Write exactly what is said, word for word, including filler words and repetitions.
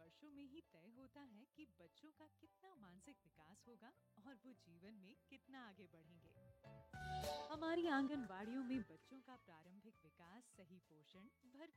वर्षों में ही तय होता है कि बच्चों का कितना मानसिक विकास होगा और वो जीवन में कितना आगे बढ़ेंगे। हमारी आंगनबाड़ियों में बच्चों का प्रारंभिक विकास सही पोषण, भरपूर